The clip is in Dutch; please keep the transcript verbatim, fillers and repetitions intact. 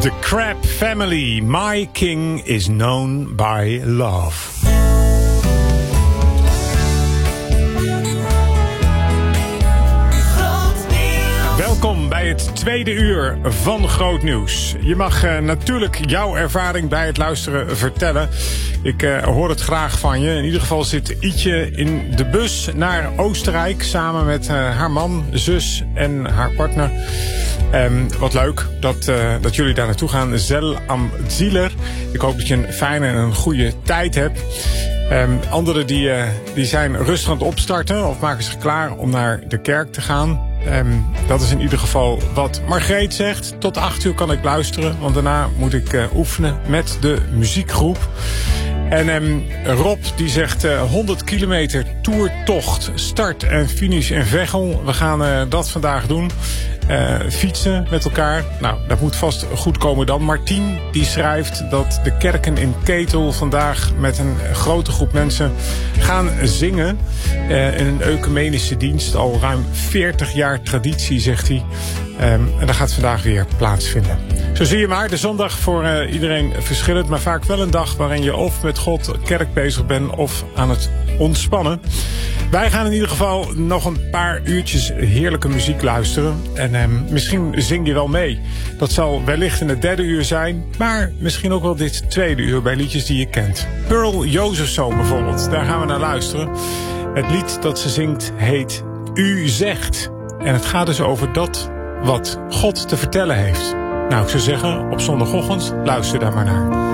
The Crab Family, My King is Known by Love. Welkom bij het tweede uur van Groot Nieuws. Je mag uh, natuurlijk jouw ervaring bij het luisteren vertellen. Ik uh, hoor het graag van je. In ieder geval zit Ietje in de bus naar Oostenrijk samen met uh, haar man, zus en haar partner. Um, wat leuk dat, uh, dat jullie daar naartoe gaan. Zell am Zieler. Ik hoop dat je een fijne en een goede tijd hebt. Um, anderen die, uh, die zijn rustig aan het opstarten of maken zich klaar om naar de kerk te gaan. Um, dat is in ieder geval wat Margreet zegt. Tot acht uur kan ik luisteren, want daarna moet ik uh, oefenen met de muziekgroep. En um, Rob die zegt uh, honderd kilometer toertocht, start en finish in Veghel. We gaan uh, dat vandaag doen. Uh, fietsen met elkaar. Nou, dat moet vast goed komen dan. Martien die schrijft dat de kerken in Ketel vandaag met een grote groep mensen gaan zingen. Uh, in een ecumenische dienst. Al ruim veertig jaar traditie, zegt hij. Um, en dat gaat vandaag weer plaatsvinden. Zo zie je maar, de zondag voor uh, iedereen verschillend, maar vaak wel een dag waarin je of met God kerk bezig bent of aan het ontspannen. Wij gaan in ieder geval nog een paar uurtjes heerlijke muziek luisteren. En um, misschien zing je wel mee. Dat zal wellicht in het derde uur zijn, maar misschien ook wel dit tweede uur bij liedjes die je kent. Pearl Josephson bijvoorbeeld, daar gaan we naar luisteren. Het lied dat ze zingt heet U Zegt. En het gaat dus over dat wat God te vertellen heeft. Nou, ik zou zeggen, op zondagochtend luister daar maar naar.